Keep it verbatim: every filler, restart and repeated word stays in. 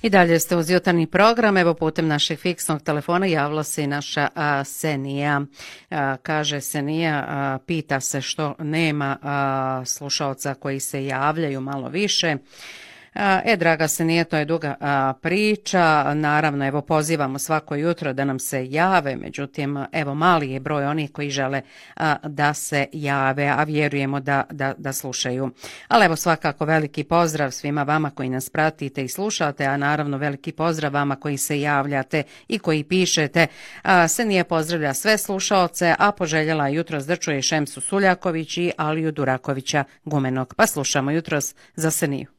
I dalje ste uz jutarnji program, evo putem našeg fiksnog telefona javila se i naša a, Senija. A, kaže Senija, a, pita se što nema a, slušalca koji se javljaju malo više. E, draga Senija, to je duga a, priča, naravno, evo, pozivamo svako jutro da nam se jave, međutim, evo, mali je broj onih koji žele a, da se jave, a vjerujemo da, da, da slušaju. Ali evo, svakako veliki pozdrav svima vama koji nas pratite i slušate, a naravno veliki pozdrav vama koji se javljate i koji pišete. A, Senija pozdravlja sve slušaoce, a poželjela jutros da čuje Šemsu Suljaković i Aliju Durakovića Gumenog. Pa slušamo jutros za Seniju.